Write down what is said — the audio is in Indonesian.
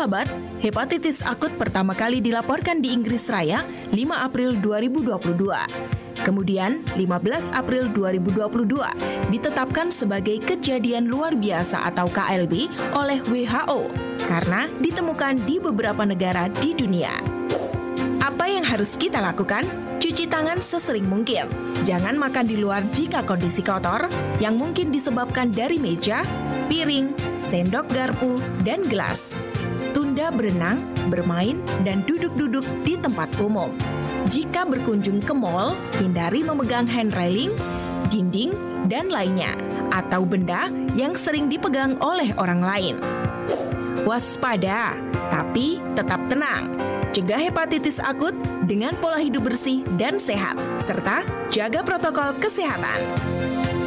sahabat, hepatitis akut pertama kali dilaporkan di Inggris Raya 5 April 2022. Kemudian 15 April 2022 ditetapkan sebagai kejadian luar biasa atau KLB oleh WHO karena ditemukan di beberapa negara di dunia. Apa yang harus kita lakukan? Cuci tangan sesering mungkin. Jangan makan di luar jika kondisi kotor yang mungkin disebabkan dari meja, piring, sendok garpu, dan gelas. Tunda berenang, bermain, dan duduk-duduk di tempat umum. Jika berkunjung ke mal, hindari memegang hand railing, dinding, dan lainnya, atau benda yang sering dipegang oleh orang lain. Waspada, tapi tetap tenang. Cegah hepatitis akut dengan pola hidup bersih dan sehat, serta jaga protokol kesehatan.